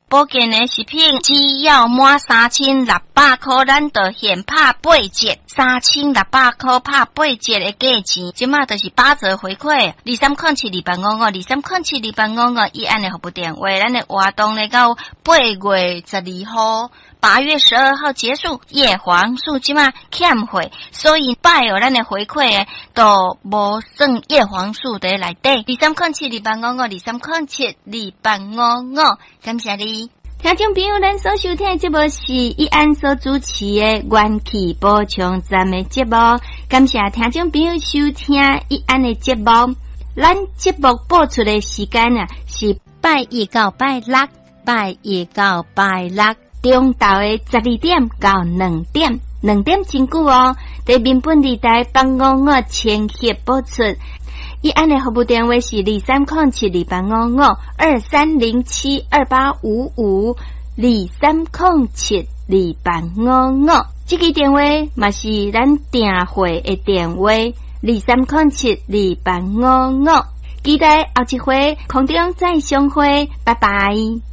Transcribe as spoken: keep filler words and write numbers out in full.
保健的食品，只要满三千六百块，咱就现拍八折，三千六百块拍八折的价钱，即马就是八折回馈。二三空七二八五五，二三空七二八五五，伊安尼服务电话，咱的活动咧到八月十二号。八月十二号结束，叶黄素即马欠货，所以拜有咱的回馈诶，都无算叶黄素伫内底。二三空七二八五五，二三空七二八五五，感谢你。听众朋友，咱所收听的节目是依安所主持的元气补充站的节目，感谢听众朋友收听依安的节目。咱节目播出的时间啊，是拜一到拜六，拜一到拜六。中昼的十二點到兩點，兩點真久哦。在民本地台幫五五千協播出，伊安的服務電話是二三零七二八五五二三零七二八五五二三零七二八五五。這個電話嘛是咱訂貨的電話，二三零七二八五五。期待後一回空中再相會，拜拜。